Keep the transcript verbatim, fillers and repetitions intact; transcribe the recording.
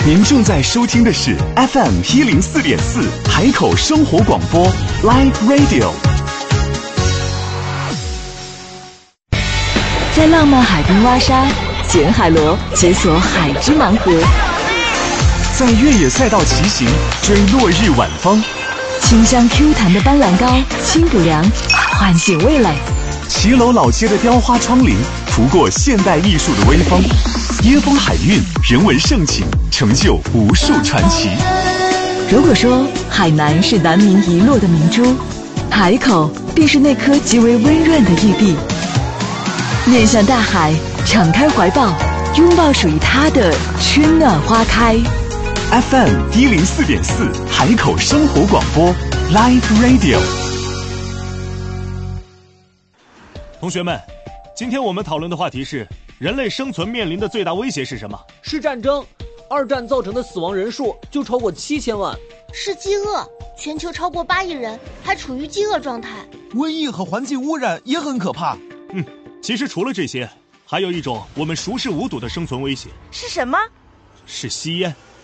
您正在收听的是 F M 一零四点四海口生活广播 Live Radio。 在浪漫海滨挖沙，捡海螺，解锁海之盲盒； 在越野赛道骑行，追落日晚风； 清香 Q 弹的斑斓膏，清补凉，唤醒味蕾； 骑楼老街的雕花窗棂，拂过现代艺术的微风；椰风海韵，人文盛景，成就无数传奇。 如果说海南是南明遗落的明珠，海口便是那颗极为温润的玉璧。面向大海，敞开怀抱，拥抱属于它的春暖花开。 F M 一零四点四海口生活广播 Live Radio。 同学们，今天我们讨论的话题是：人类生存面临的最大威胁是什么？ 是战争。二战造成的死亡人数就超过七千万。 是饥饿，全球超过八亿人还处于饥饿状态。 瘟疫和环境污染也很可怕。 嗯。其实除了这些，还有一种我们熟视无睹的生存威胁。 是什么？ 是吸烟。